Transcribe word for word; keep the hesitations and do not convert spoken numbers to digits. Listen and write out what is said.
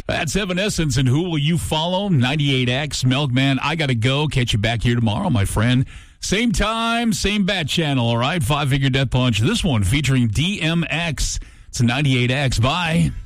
That's Evanescence, and who will you follow? ninety-eight X, Milkman. I got to go. Catch you back here tomorrow, my friend. Same time, same bat channel, all right? Five Figure Death Punch. This one featuring D M X. It's ninety-eight X. Bye.